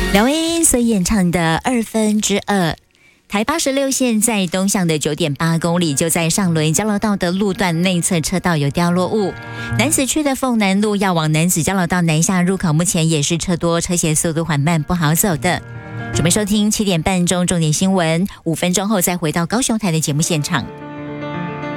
梁文音所演唱的2/2。台86线在东向的 9.8 公里，就在上仑交流道的路段内侧车道有掉落物。楠梓区的凤南路要往楠梓交流道南下入口，目前也是车多，车行速度缓慢，不好走的。准备收听7点半钟重点新闻，5分钟后再回到高雄台的节目现场。